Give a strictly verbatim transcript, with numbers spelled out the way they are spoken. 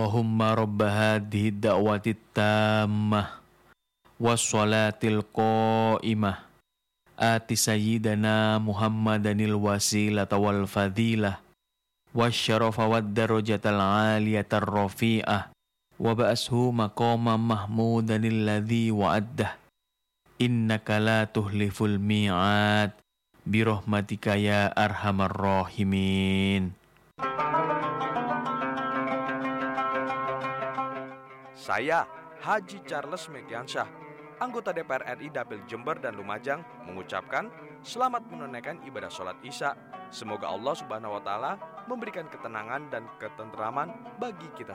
Allahumma rabba hadhihi da'wati tammah wassalatil qa'imah ati sayyidana Muhammadanil wasilata wal fadilah wasyarafa wad darajatal aliyatar rafi'ah wa ba'ashu maqama mahmudanil ladzi wa'addah innaka la tuhliful mi'ad birahmatika ya arhamar rahimin. Saya, Haji Charles Megiansyah, anggota D P R R I Dapil Jember dan Lumajang, mengucapkan selamat menunaikan ibadah sholat Isya. Semoga Allah Subhanahu wa Ta'ala memberikan ketenangan dan ketenteraman bagi kita